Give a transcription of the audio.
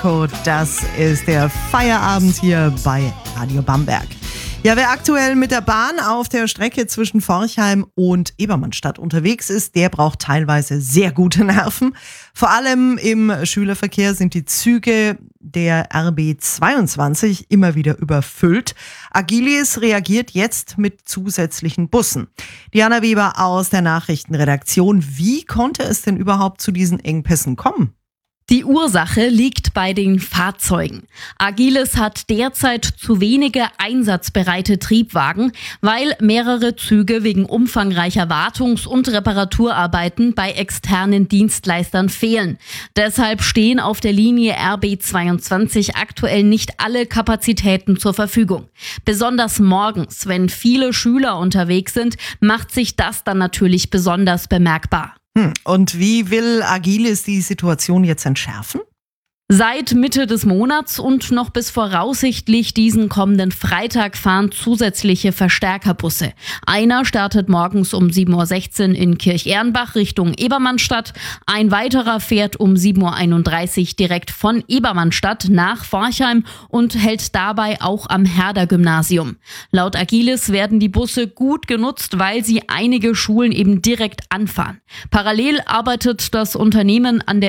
Das ist der Feierabend hier bei Radio Bamberg. Ja, wer aktuell mit der Bahn auf der Strecke zwischen Forchheim und Ebermannstadt unterwegs ist, der braucht teilweise sehr gute Nerven. Vor allem im Schülerverkehr sind die Züge der RB 22 immer wieder überfüllt. Agilis reagiert jetzt mit zusätzlichen Bussen. Diana Weber aus der Nachrichtenredaktion. Wie konnte es denn überhaupt zu diesen Engpässen kommen? Die Ursache liegt bei den Fahrzeugen. Agilis hat derzeit zu wenige einsatzbereite Triebwagen, weil mehrere Züge wegen umfangreicher Wartungs- und Reparaturarbeiten bei externen Dienstleistern fehlen. Deshalb stehen auf der Linie RB 22 aktuell nicht alle Kapazitäten zur Verfügung. Besonders morgens, wenn viele Schüler unterwegs sind, macht sich das dann natürlich besonders bemerkbar. Und wie will Agilis die Situation jetzt entschärfen? Seit Mitte des Monats und noch bis voraussichtlich diesen kommenden Freitag fahren zusätzliche Verstärkerbusse. Einer startet morgens um 7.16 Uhr in Kirchehrenbach Richtung Ebermannstadt. Ein weiterer fährt um 7.31 Uhr direkt von Ebermannstadt nach Forchheim und hält dabei auch am Herder-Gymnasium. Laut Agilis werden die Busse gut genutzt, weil sie einige Schulen eben direkt anfahren. Parallel arbeitet das Unternehmen an der